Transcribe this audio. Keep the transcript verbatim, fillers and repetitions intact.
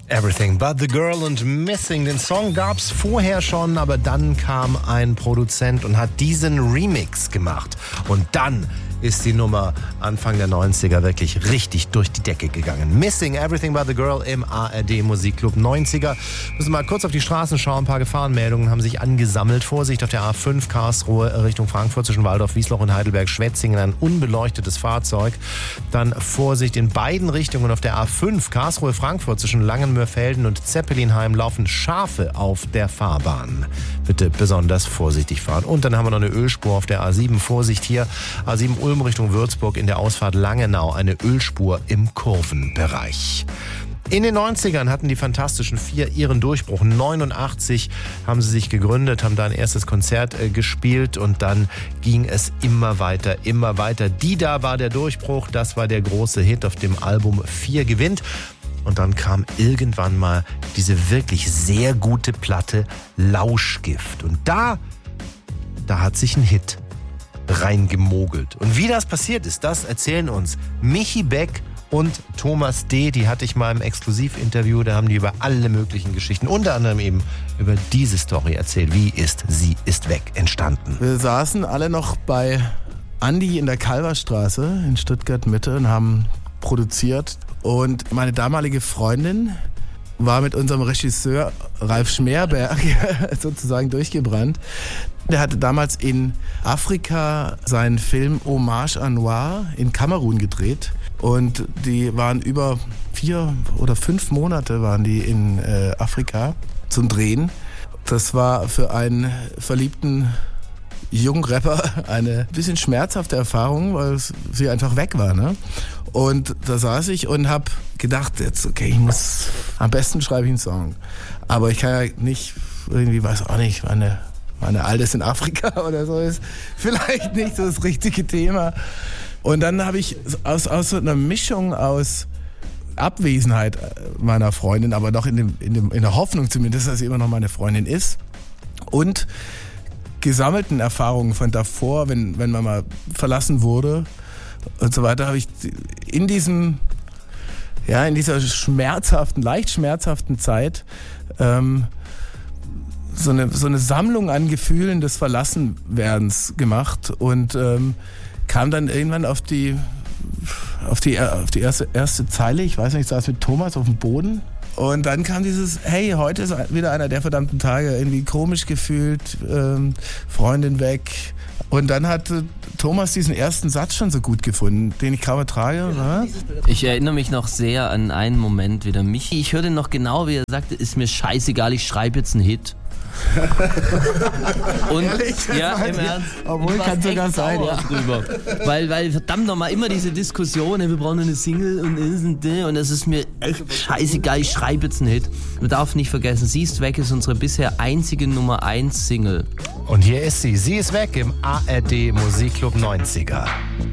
Everything But The Girl und Missing. Den Song gab's vorher schon, aber dann kam ein Produzent und hat diesen Remix gemacht. Und dann ist die Nummer Anfang der neunziger wirklich richtig durch die Decke gegangen. Missing Everything But The Girl im A R D Musikclub neunziger. Müssen mal kurz auf die Straßen schauen. Ein paar Gefahrenmeldungen haben sich angesammelt. Vorsicht auf der A fünf Karlsruhe Richtung Frankfurt zwischen Waldorf, Wiesloch und Heidelberg-Schwetzingen. Ein unbeleuchtetes Fahrzeug. Dann Vorsicht in beiden Richtungen auf der A fünf Karlsruhe-Frankfurt zwischen Langenmörfelden und Zeppelinheim laufen Schafe auf der Fahrbahn. Bitte besonders vorsichtig fahren. Und dann haben wir noch eine Ölspur auf der A sieben. Vorsicht hier, A sieben Ulm Richtung Würzburg in der Ausfahrt Langenau, eine Ölspur im Kurvenbereich. In den neunzigern hatten die Fantastischen Vier ihren Durchbruch. neunundachtzig haben sie sich gegründet, haben da ein erstes Konzert äh, gespielt und dann ging es immer weiter, immer weiter. Dida war der Durchbruch, das war der große Hit auf dem Album Vier gewinnt. Und dann kam irgendwann mal diese wirklich sehr gute Platte Lauschgift. Und da, da hat sich ein Hit reingemogelt. Und wie das passiert ist, das erzählen uns Michi Beck und Thomas D. Die hatte ich mal im Exklusivinterview, da haben die über alle möglichen Geschichten, unter anderem eben über diese Story erzählt. Wie ist Sie ist weg entstanden? Wir saßen alle noch bei Andi in der Kalverstraße in Stuttgart Mitte und haben produziert. Und meine damalige Freundin war mit unserem Regisseur Ralf Schmerberg sozusagen durchgebrannt. Der hatte damals in Afrika seinen Film Hommage à Noir in Kamerun gedreht. Und die waren über vier oder fünf Monate waren die in äh, Afrika zum Drehen. Das war für einen verliebten jungen Rapper eine bisschen schmerzhafte Erfahrung, weil sie einfach weg war, ne? Und da saß ich und hab gedacht, jetzt okay, ich muss, am besten schreibe ich einen Song. Aber ich kann ja nicht, irgendwie, weiß auch nicht, meine, meine Altes in Afrika oder so ist vielleicht nicht so das richtige Thema. Und dann habe ich aus, aus so einer Mischung aus Abwesenheit meiner Freundin, aber doch in, dem, in, dem, in der Hoffnung zumindest, dass sie immer noch meine Freundin ist, und gesammelten Erfahrungen von davor, wenn, wenn man mal verlassen wurde und so weiter, habe ich in diesem, ja, in dieser schmerzhaften, leicht schmerzhaften Zeit ähm, so eine, so eine Sammlung an Gefühlen des Verlassenwerdens gemacht und ähm, kam dann irgendwann auf die, auf die, auf die erste, erste Zeile. Ich weiß nicht, ich saß mit Thomas auf dem Boden. Und dann kam dieses, hey, heute ist wieder einer der verdammten Tage, irgendwie komisch gefühlt, ähm, Freundin weg. Und dann hatte Thomas diesen ersten Satz schon so gut gefunden, den ich kaum ertrage. Oder? Ich erinnere mich noch sehr an einen Moment wieder. Michi, ich hörte noch genau, wie er sagte, ist mir scheißegal, ich schreibe jetzt einen Hit. Und Ehrlich? ja, im Ernst. Obwohl, kann sogar sein, ja. Drüber. Weil, weil verdammt nochmal immer diese Diskussion, wir brauchen eine Single und und das ist mir echt scheißegal, ich schreibe jetzt einen Hit. Man darf nicht vergessen, Sie ist weg ist unsere bisher einzige Nummer eins Single. Und hier ist sie. Sie ist weg im A R D Musikclub neunziger.